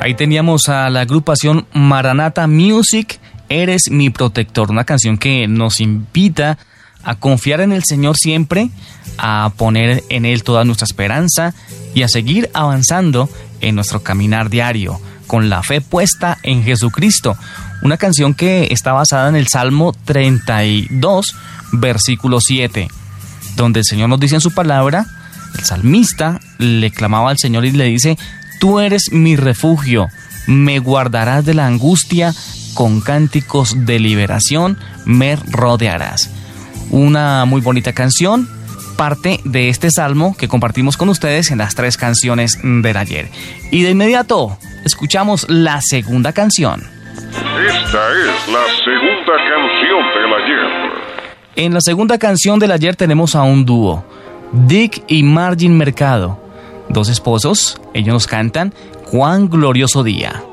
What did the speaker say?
Ahí teníamos a la agrupación Maranatha Music, Eres mi protector, una canción que nos invita a confiar en el Señor siempre, a poner en Él toda nuestra esperanza y a seguir avanzando en nuestro caminar diario, con la fe puesta en Jesucristo. Una canción que está basada en el Salmo 32, versículo 7, donde el Señor nos dice en su palabra, el salmista le clamaba al Señor y le dice: tú eres mi refugio, me guardarás de la angustia, con cánticos de liberación me rodearás. Una muy bonita canción, parte de este salmo que compartimos con ustedes en las 3 canciones del ayer. Y de inmediato escuchamos la segunda canción. Esta es la segunda canción del ayer. En la segunda canción del ayer tenemos a un dúo, Dick y Margin Mercado, 2 esposos. Ellos nos cantan Cuán glorioso día.